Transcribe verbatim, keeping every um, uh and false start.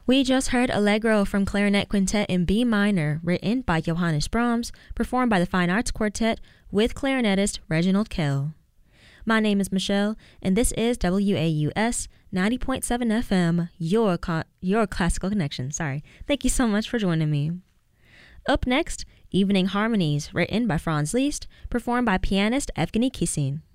We just heard Allegro from Clarinet Quintet in B minor, written by Johannes Brahms, performed by the Fine Arts Quartet with clarinetist Reginald Kell. My name is Michelle, and this is W A U S ninety point seven F M, your, co- your classical connection. Sorry. Thank you so much for joining me. Up next, Evening Harmonies, written by Franz Liszt, performed by pianist Evgeny Kissin.